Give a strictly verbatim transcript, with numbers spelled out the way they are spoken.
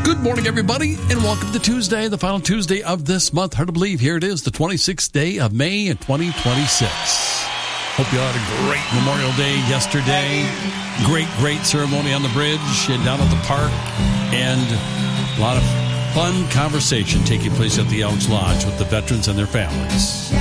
Good morning, everybody, and welcome to Tuesday, the final Tuesday of this month. Hard to believe, here it is, the twenty-sixth day of May in twenty twenty-six. Hope you all had a great Memorial Day yesterday. Great, great ceremony on the bridge and down at the park. And a lot of fun conversation taking place at the Elks Lodge with the veterans and their families.